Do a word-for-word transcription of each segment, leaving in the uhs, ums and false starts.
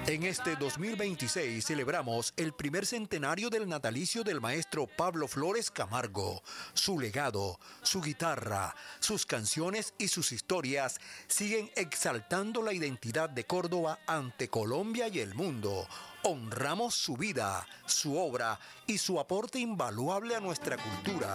En este dos mil veintiséis celebramos el primer centenario del natalicio del maestro Pablo Flores Camargo. Su legado, su guitarra, sus canciones y sus historias siguen exaltando la identidad de Córdoba ante Colombia y el mundo. Honramos su vida, su obra y su aporte invaluable a nuestra cultura.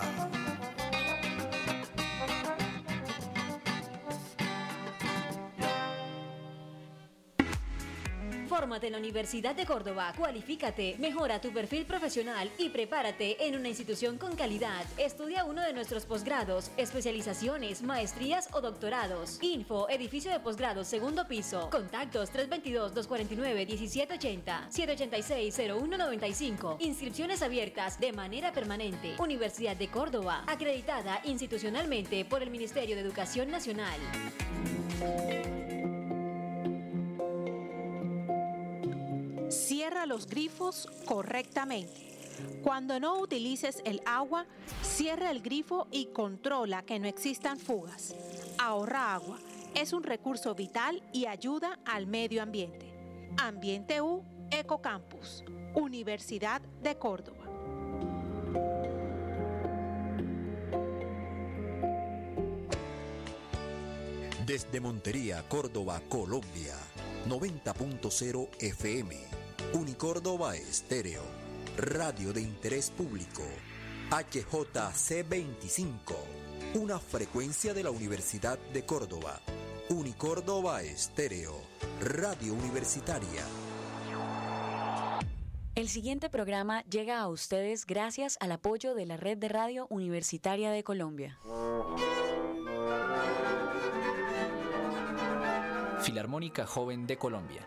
Fórmate en la Universidad de Córdoba, cualifícate, mejora tu perfil profesional y prepárate en una institución con calidad. Estudia uno de nuestros posgrados, especializaciones, maestrías o doctorados. Info, edificio de posgrados, segundo piso. Contactos tres dos dos, dos cuatro nueve, uno siete ocho cero, siete ocho seis, cero uno nueve cinco. Inscripciones abiertas de manera permanente. Universidad de Córdoba, acreditada institucionalmente por el Ministerio de Educación Nacional. Cierra los grifos correctamente. Cuando no utilices el agua, cierra el grifo y controla que no existan fugas. Ahorra agua. Es un recurso vital y ayuda al medio ambiente. Ambiente U, Ecocampus, Universidad de Córdoba. Desde Montería, Córdoba, Colombia, noventa punto cero F M. Unicórdoba Estéreo, radio de interés público, H J C veinticinco, una frecuencia de la Universidad de Córdoba. Unicórdoba Estéreo, radio universitaria. El siguiente programa llega a ustedes gracias al apoyo de la Red de Radio Universitaria de Colombia. Filarmónica Joven de Colombia.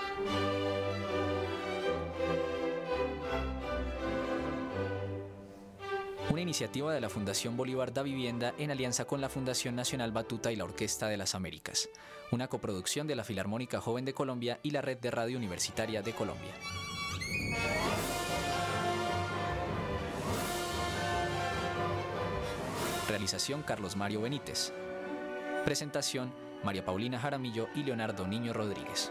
Una iniciativa de la Fundación Bolívar da Vivienda en alianza con la Fundación Nacional Batuta y la Orquesta de las Américas. Una coproducción de la Filarmónica Joven de Colombia y la Red de Radio Universitaria de Colombia. Realización Carlos Mario Benítez. Presentación María Paulina Jaramillo y Leonardo Niño Rodríguez.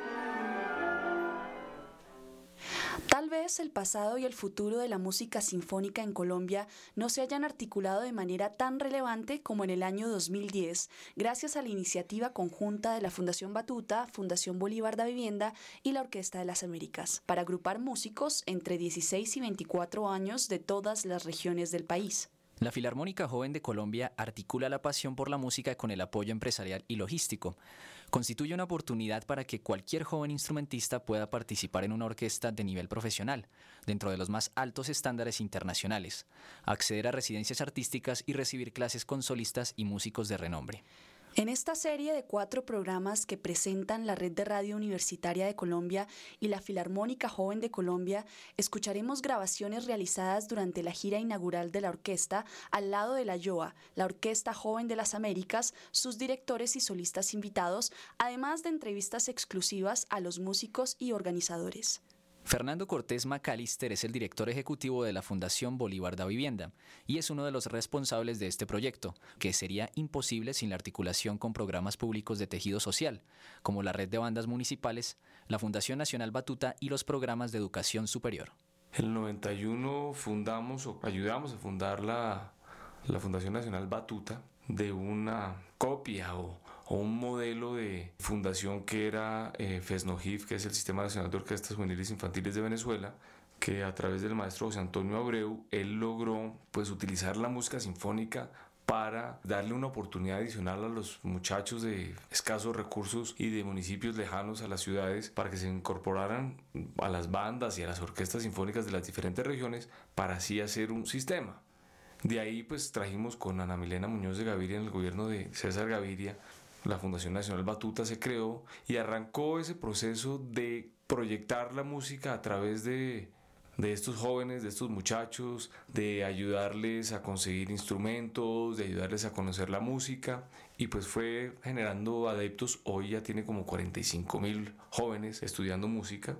Tal vez el pasado y el futuro de la música sinfónica en Colombia no se hayan articulado de manera tan relevante como en el año dos mil diez, gracias a la iniciativa conjunta de la Fundación Batuta, Fundación Bolívar da Vivienda y la Orquesta de las Américas, para agrupar músicos entre dieciséis y veinticuatro años de todas las regiones del país. La Filarmónica Joven de Colombia articula la pasión por la música con el apoyo empresarial y logístico. Constituye una oportunidad para que cualquier joven instrumentista pueda participar en una orquesta de nivel profesional, dentro de los más altos estándares internacionales, acceder a residencias artísticas y recibir clases con solistas y músicos de renombre. En esta serie de cuatro programas que presentan la Red de Radio Universitaria de Colombia y la Filarmónica Joven de Colombia, escucharemos grabaciones realizadas durante la gira inaugural de la orquesta al lado de la Y O A, la Orquesta Joven de las Américas, sus directores y solistas invitados, además de entrevistas exclusivas a los músicos y organizadores. Fernando Cortés Macalister es el director ejecutivo de la Fundación Bolívar da Vivienda y es uno de los responsables de este proyecto, que sería imposible sin la articulación con programas públicos de tejido social, como la Red de Bandas Municipales, la Fundación Nacional Batuta y los programas de educación superior. En el noventa y uno fundamos o ayudamos a fundar la, la Fundación Nacional Batuta de una copia o o un modelo de fundación que era eh, FESNOGIF, que es el Sistema Nacional de Orquestas Juveniles Infantiles de Venezuela, que a través del maestro José Antonio Abreu, él logró pues utilizar la música sinfónica para darle una oportunidad adicional a los muchachos de escasos recursos y de municipios lejanos a las ciudades para que se incorporaran a las bandas y a las orquestas sinfónicas de las diferentes regiones para así hacer un sistema. De ahí pues trajimos con Ana Milena Muñoz de Gaviria en el gobierno de César Gaviria. La Fundación Nacional Batuta se creó y arrancó ese proceso de proyectar la música a través de, de estos jóvenes, de estos muchachos, de ayudarles a conseguir instrumentos, de ayudarles a conocer la música, y pues fue generando adeptos. Hoy ya tiene como cuarenta y cinco mil jóvenes estudiando música.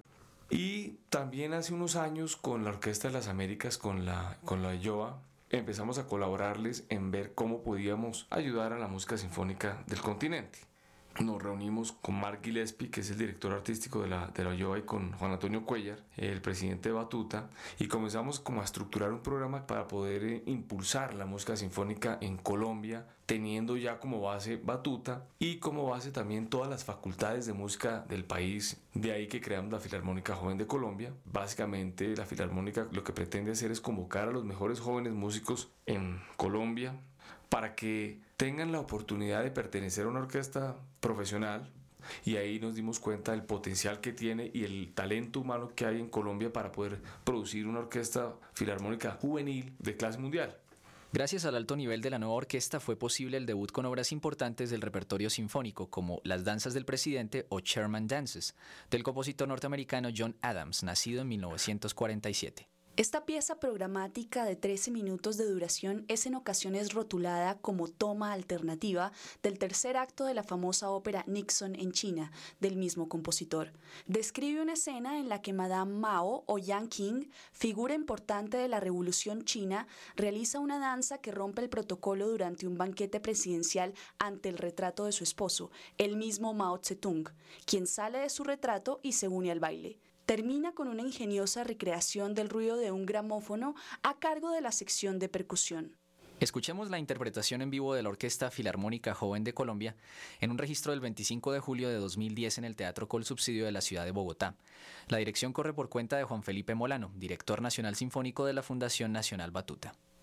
Y también hace unos años con la Orquesta de las Américas, con la, con la Y O A, empezamos a colaborarles en ver cómo podíamos ayudar a la música sinfónica del continente. nos reunimos con Mark Gillespie, que es el director artístico de la, de la Ulloa, y con Juan Antonio Cuellar, el presidente de Batuta, y comenzamos como a estructurar un programa para poder eh, impulsar la música sinfónica en Colombia, teniendo ya como base Batuta y como base también todas las facultades de música del país. De ahí que creamos la Filarmónica Joven de Colombia. Básicamente la Filarmónica lo que pretende hacer es convocar a los mejores jóvenes músicos en Colombia para que tengan la oportunidad de pertenecer a una orquesta profesional, y ahí nos dimos cuenta del potencial que tiene y el talento humano que hay en Colombia para poder producir una orquesta filarmónica juvenil de clase mundial. Gracias al alto nivel de la nueva orquesta fue posible el debut con obras importantes del repertorio sinfónico como Las Danzas del Presidente o Chairman Dances, del compositor norteamericano John Adams, nacido en mil novecientos cuarenta y siete. Esta pieza programática de trece minutos de duración es en ocasiones rotulada como toma alternativa del tercer acto de la famosa ópera Nixon en China, del mismo compositor. Describe una escena en la que Madame Mao o Yang Qing, figura importante de la Revolución China, realiza una danza que rompe el protocolo durante un banquete presidencial ante el retrato de su esposo, el mismo Mao Zedong, quien sale de su retrato y se une al baile. Termina con una ingeniosa recreación del ruido de un gramófono a cargo de la sección de percusión. Escuchemos la interpretación en vivo de la Orquesta Filarmónica Joven de Colombia en un registro del veinticinco de julio de dos mil diez en el Teatro Colsubsidio de la ciudad de Bogotá. La dirección corre por cuenta de Juan Felipe Molano, director nacional sinfónico de la Fundación Nacional Batuta.